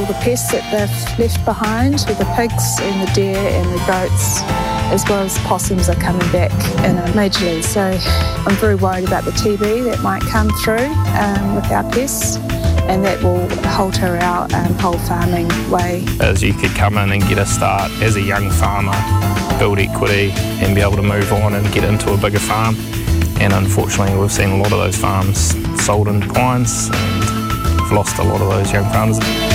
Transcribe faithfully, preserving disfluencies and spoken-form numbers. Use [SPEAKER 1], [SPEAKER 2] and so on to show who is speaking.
[SPEAKER 1] the pests that they've left behind, with the pigs and the deer and the goats, as well as possums are coming back in a majorly. So I'm very worried about the T B that might come through um, with our pests, and that will alter our um, whole farming way.
[SPEAKER 2] As you could come in and get a start as a young farmer, build equity and be able to move on and get into a bigger farm. And unfortunately we've seen a lot of those farms sold in declines and we've lost a lot of those young farmers.